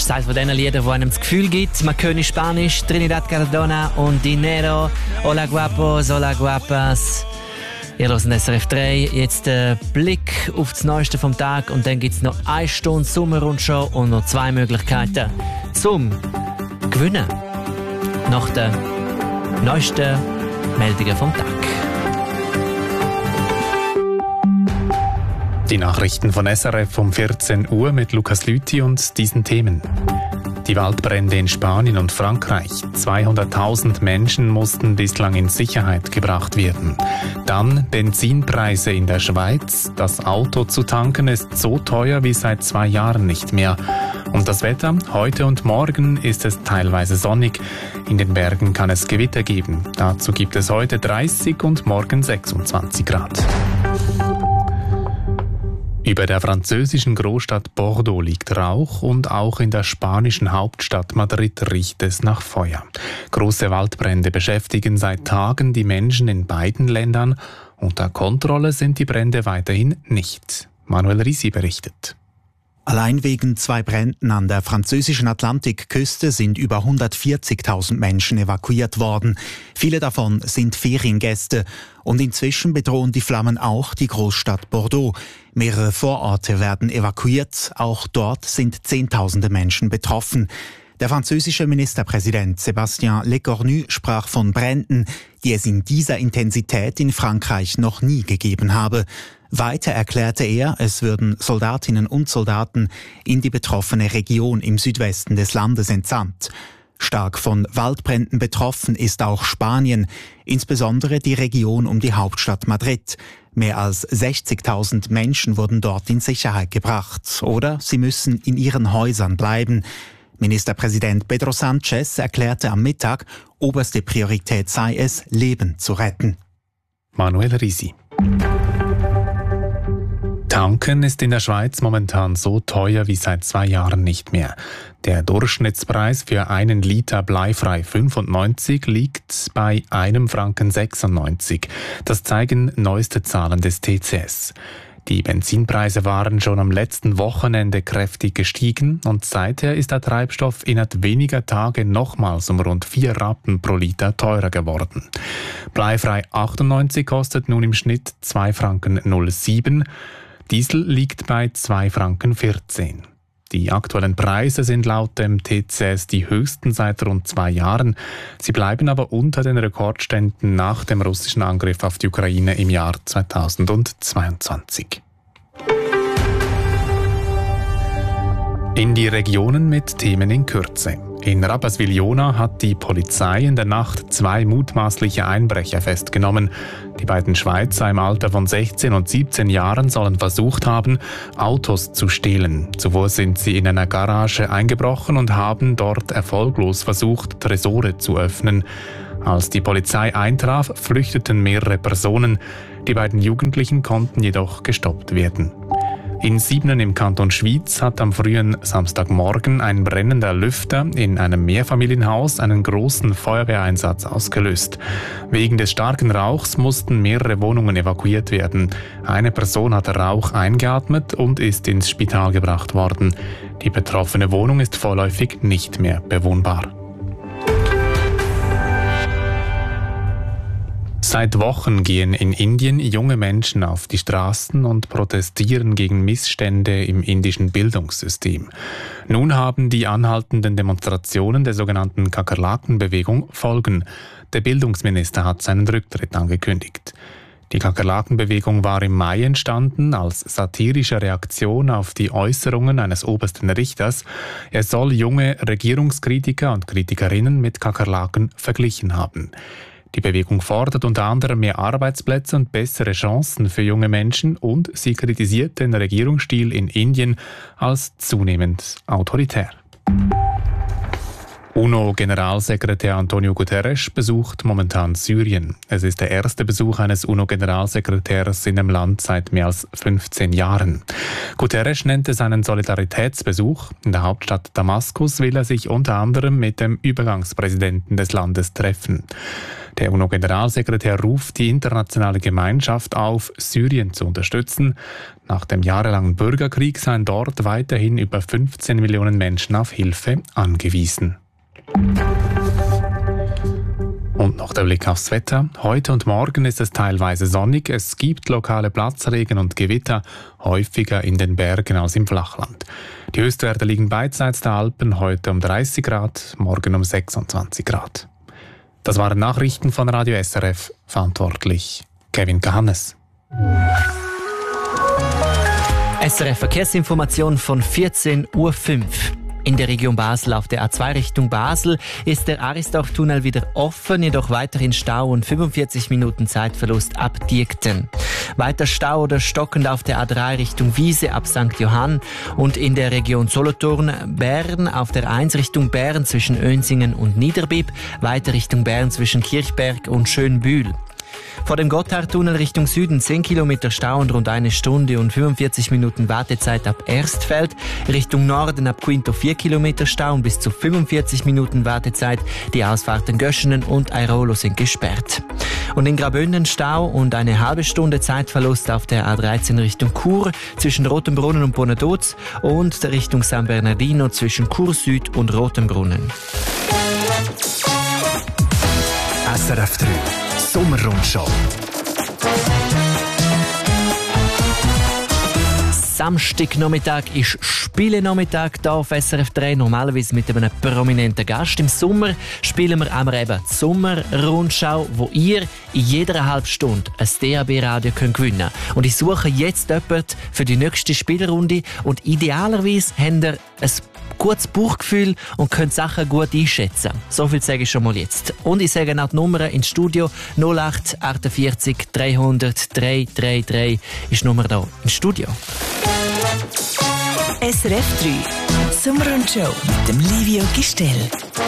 ist eines von diesen Liedern, wo einem das Gefühl gibt, man könne Spanisch, Trinidad Cardona und Dinero, Hola Guapos, Hola Guapas. Ihr hört SRF 3, jetzt der Blick auf das Neueste vom Tag und dann gibt es noch 1 Stunde Sommerrundshow und noch 2 Möglichkeiten zum Gewinnen. Nach den neuesten Meldungen vom Tag. Die Nachrichten von SRF um 14 Uhr mit Lukas Lüthi und diesen Themen. Die Waldbrände in Spanien und Frankreich. 200.000 Menschen mussten bislang in Sicherheit gebracht werden. Dann Benzinpreise in der Schweiz. Das Auto zu tanken ist so teuer wie seit 2 Jahren nicht mehr. Und das Wetter? Heute und morgen ist es teilweise sonnig. In den Bergen kann es Gewitter geben. Dazu gibt es heute 30 und morgen 26 Grad. Über der französischen Großstadt Bordeaux liegt Rauch und auch in der spanischen Hauptstadt Madrid riecht es nach Feuer. Große Waldbrände beschäftigen seit Tagen die Menschen in beiden Ländern. Unter Kontrolle sind die Brände weiterhin nicht. Manuel Risi berichtet. Allein wegen 2 Bränden an der französischen Atlantikküste sind über 140.000 Menschen evakuiert worden. Viele davon sind Feriengäste. Und inzwischen bedrohen die Flammen auch die Großstadt Bordeaux. Mehrere Vororte werden evakuiert. Auch dort sind Zehntausende Menschen betroffen. Der französische Ministerpräsident Sébastien Lecornu sprach von Bränden, die es in dieser Intensität in Frankreich noch nie gegeben habe. Weiter erklärte er, es würden Soldatinnen und Soldaten in die betroffene Region im Südwesten des Landes entsandt. Stark von Waldbränden betroffen ist auch Spanien, insbesondere die Region um die Hauptstadt Madrid. Mehr als 60.000 Menschen wurden dort in Sicherheit gebracht oder sie müssen in ihren Häusern bleiben. Ministerpräsident Pedro Sánchez erklärte am Mittag, oberste Priorität sei es, Leben zu retten. Manuel Risi. Tanken ist in der Schweiz momentan so teuer wie seit 2 Jahren nicht mehr. Der Durchschnittspreis für 1 Liter bleifrei 95 liegt bei 1,96 Franken. Das zeigen neueste Zahlen des TCS. Die Benzinpreise waren schon am letzten Wochenende kräftig gestiegen und seither ist der Treibstoff innerhalb weniger Tage nochmals um rund 4 Rappen pro Liter teurer geworden. Bleifrei 98 kostet nun im Schnitt 2,07 Franken. Diesel liegt bei 2,14 Franken. Die aktuellen Preise sind laut dem TCS die höchsten seit rund 2 Jahren. Sie bleiben aber unter den Rekordständen nach dem russischen Angriff auf die Ukraine im Jahr 2022. In die Regionen mit Themen in Kürze. In Rapperswil-Jona hat die Polizei in der Nacht 2 mutmaßliche Einbrecher festgenommen. Die beiden Schweizer im Alter von 16 und 17 Jahren sollen versucht haben, Autos zu stehlen. Zuvor sind sie in einer Garage eingebrochen und haben dort erfolglos versucht, Tresore zu öffnen. Als die Polizei eintraf, flüchteten mehrere Personen. Die beiden Jugendlichen konnten jedoch gestoppt werden. In Siebnen im Kanton Schwyz hat am frühen Samstagmorgen ein brennender Lüfter in einem Mehrfamilienhaus einen großen Feuerwehreinsatz ausgelöst. Wegen des starken Rauchs mussten mehrere Wohnungen evakuiert werden. Eine Person hat Rauch eingeatmet und ist ins Spital gebracht worden. Die betroffene Wohnung ist vorläufig nicht mehr bewohnbar. Seit Wochen gehen in Indien junge Menschen auf die Straßen und protestieren gegen Missstände im indischen Bildungssystem. Nun haben die anhaltenden Demonstrationen der sogenannten Kakerlakenbewegung Folgen. Der Bildungsminister hat seinen Rücktritt angekündigt. Die Kakerlakenbewegung war im Mai entstanden als satirische Reaktion auf die Äußerungen eines obersten Richters. Er soll junge Regierungskritiker und Kritikerinnen mit Kakerlaken verglichen haben. Die Bewegung fordert unter anderem mehr Arbeitsplätze und bessere Chancen für junge Menschen und sie kritisiert den Regierungsstil in Indien als zunehmend autoritär. UNO-Generalsekretär Antonio Guterres besucht momentan Syrien. Es ist der erste Besuch eines UNO-Generalsekretärs in dem Land seit mehr als 15 Jahren. Guterres nennt es einen Solidaritätsbesuch. In der Hauptstadt Damaskus will er sich unter anderem mit dem Übergangspräsidenten des Landes treffen. Der UNO-Generalsekretär ruft die internationale Gemeinschaft auf, Syrien zu unterstützen. Nach dem jahrelangen Bürgerkrieg seien dort weiterhin über 15 Millionen Menschen auf Hilfe angewiesen. Und noch der Blick aufs Wetter. Heute und morgen ist es teilweise sonnig. Es gibt lokale Platzregen und Gewitter, häufiger in den Bergen als im Flachland. Die Höchstwerte liegen beidseits der Alpen, heute um 30 Grad, morgen um 26 Grad. Das waren Nachrichten von Radio SRF, verantwortlich Kevin Kahannes. SRF Verkehrsinformation von 14.05 Uhr. In der Region Basel auf der A2 Richtung Basel ist der Aristach-Tunnel wieder offen, jedoch weiterhin Stau und 45 Minuten Zeitverlust ab Diekten. Weiter Stau oder stockend auf der A3 Richtung Wiese ab St. Johann und in der Region Solothurn-Bern auf der 1 Richtung Bern zwischen Önsingen und Niederbipp, weiter Richtung Bern zwischen Kirchberg und Schönbühl. Vor dem Gotthardtunnel Richtung Süden 10 Kilometer Stau und rund 1 Stunde und 45 Minuten Wartezeit ab Erstfeld. Richtung Norden ab Quinto 4 Kilometer Stau und bis zu 45 Minuten Wartezeit. Die Ausfahrten Göschenen und Airolo sind gesperrt. Und in Graubünden Stau und eine halbe Stunde Zeitverlust auf der A13 Richtung Chur zwischen Rotenbrunnen und Bonadoz und Richtung San Bernardino zwischen Chur Süd und Rotenbrunnen. SRF 3 Sommerrundschau. Samstagnachmittag ist Spielenachmittag hier auf SRF 3, normalerweise mit einem prominenten Gast. Im Sommer spielen wir einmal eben die Sommerrundschau, wo ihr in jeder halben Stunde ein DAB-Radio gewinnen könnt. Und ich suche jetzt jemanden für die nächste Spielrunde und idealerweise habt ihr ein gutes Bauchgefühl und könnt Sachen gut einschätzen. So viel sage ich schon mal jetzt. Und ich sage auch die Nummer ins Studio 08 48 300 333 ist die Nummer hier im Studio. SRF 3 Sommerrundschau mit dem Livio Gistel.